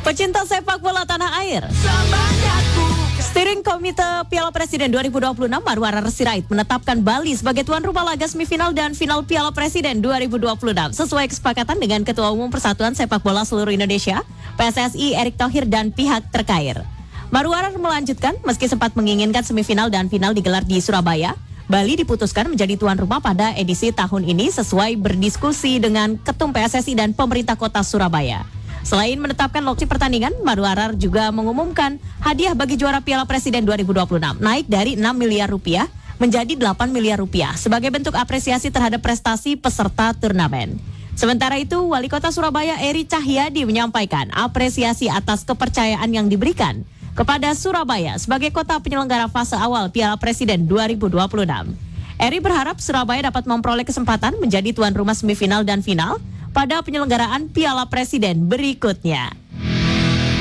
Pecinta sepak bola tanah air. Steering Komite Piala Presiden 2026 Marwara Sirait menetapkan Bali sebagai tuan rumah laga semifinal dan final Piala Presiden 2026 sesuai kesepakatan dengan Ketua Umum Persatuan Sepak Bola Seluruh Indonesia, PSSI Erick Thohir dan pihak terkait. Marwara melanjutkan, meski sempat menginginkan semifinal dan final digelar di Surabaya, Bali diputuskan menjadi tuan rumah pada edisi tahun ini sesuai berdiskusi dengan Ketum PSSI dan pemerintah kota Surabaya. Selain menetapkan lokasi pertandingan, Marwara juga mengumumkan hadiah bagi juara Piala Presiden 2026 naik dari 6 miliar rupiah menjadi 8 miliar rupiah sebagai bentuk apresiasi terhadap prestasi peserta turnamen. Sementara itu, Wali Kota Surabaya Eri Cahyadi menyampaikan apresiasi atas kepercayaan yang diberikan kepada Surabaya sebagai kota penyelenggara fase awal Piala Presiden 2026. Eri berharap Surabaya dapat memperoleh kesempatan menjadi tuan rumah semifinal dan final pada penyelenggaraan Piala Presiden berikutnya.